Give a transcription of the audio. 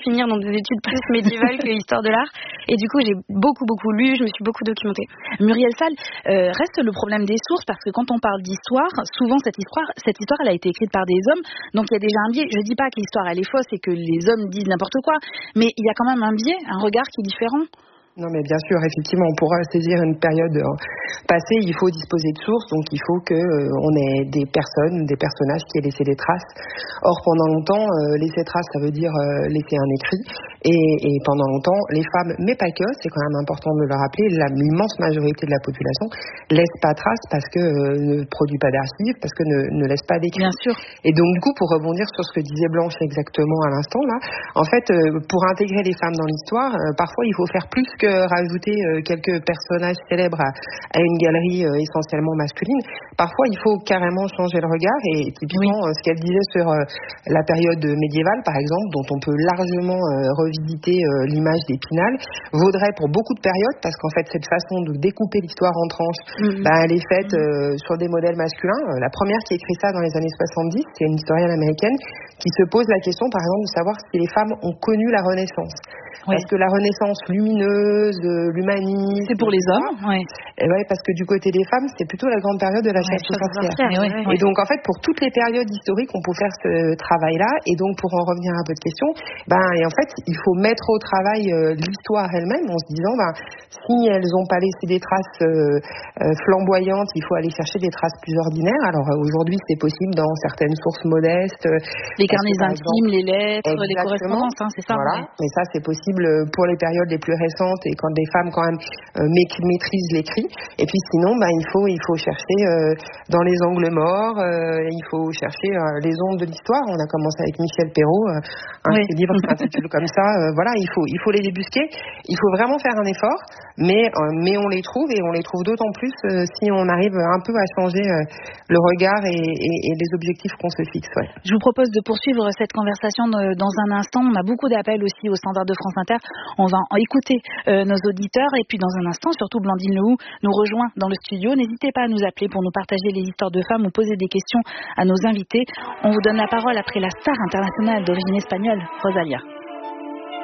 finir dans des études plus médiévales que histoire de l'art. Et du coup, j'ai beaucoup lu, je me suis beaucoup documentée. Muriel Sall, reste le problème des sources, parce que quand on parle d'histoire, souvent cette histoire, elle a été écrite par des hommes, donc il y a déjà un biais. Je dis pas que l'histoire elle est fausse et que les hommes disent n'importe quoi, mais il y a quand même un biais, un regard qui est différent. Non mais bien sûr, effectivement, on pourra saisir une période passée, il faut disposer de sources, donc il faut que on ait des personnes, des personnages qui aient laissé des traces. Or pendant longtemps, laisser traces, ça veut dire laisser un écrit, et pendant longtemps, les femmes, mais pas que, c'est quand même important de le rappeler, l'immense majorité de la population laisse pas trace parce que ne produit pas d'archives, parce que ne laisse pas d'écrit. Bien sûr. Et donc du coup, pour rebondir sur ce que disait Blanche exactement à l'instant là, en fait, pour intégrer les femmes dans l'histoire, parfois il faut faire plus que rajouter quelques personnages célèbres à une galerie essentiellement masculine. Parfois, il faut carrément changer le regard, et typiquement ce qu'elle disait sur la période médiévale, par exemple, dont on peut largement revisiter l'image d'Épinal, vaudrait pour beaucoup de périodes, parce qu'en fait, cette façon de découper l'histoire en tranches, elle est faite sur des modèles masculins. La première qui écrit ça dans les années 70, c'est une historienne américaine qui se pose la question, par exemple, de savoir si les femmes ont connu la Renaissance. Parce que la Renaissance lumineuse, l'humanisme... C'est pour les hommes, Et parce que du côté des femmes, c'est plutôt la grande période de la chasse aux sorcières. Et donc, en fait, pour toutes les périodes historiques, on peut faire ce travail-là. Et donc, pour en revenir à votre question, et en fait, il faut mettre au travail l'histoire elle-même, en se disant, si elles n'ont pas laissé des traces flamboyantes, il faut aller chercher des traces plus ordinaires. Alors, aujourd'hui, c'est possible dans certaines sources modestes. Les carnets intimes, les lettres, les correspondances, c'est ça. Voilà. Mais ça, c'est possible pour les périodes les plus récentes et quand des femmes quand même maîtrisent l'écrit. Et puis sinon, il faut chercher dans les angles morts, il faut chercher les ombres de l'histoire. On a commencé avec Michel Perrault, un livre qui s'intitule comme ça. Voilà, il faut les débusquer. Il faut vraiment faire un effort, mais on les trouve, et on les trouve d'autant plus si on arrive un peu à changer le regard et les objectifs qu'on se fixe. Je vous propose de poursuivre cette conversation dans un instant. On a beaucoup d'appels aussi au standard de France Inter. On va écouter nos auditeurs, et puis dans un instant, surtout Blandine Lehoux nous rejoint dans le studio. N'hésitez pas à nous appeler pour nous partager les histoires de femmes ou poser des questions à nos invités. On vous donne la parole après la star internationale d'origine espagnole, Rosalía.